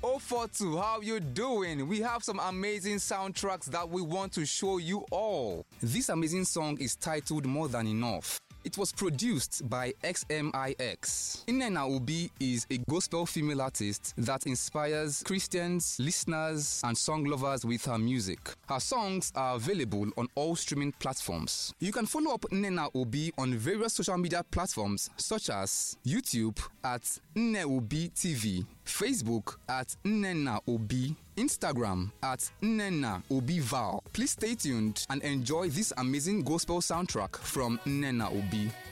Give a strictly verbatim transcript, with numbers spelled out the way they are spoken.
oh four two, how you doing? We have some amazing soundtracks that we want to show you all. This amazing song is titled More Than Enough. It was produced by X M I X. Nnenna Obi is a gospel female artist that inspires Christians, listeners, and song lovers with her music. Her songs are available on all streaming platforms. You can follow up Nnenna Obi on various social media platforms such as YouTube at Nne Obi T V, Facebook at Nnenna Obi, Instagram at Nnenna Obi Val. Please stay tuned and enjoy this amazing gospel soundtrack from Nnenna Obi.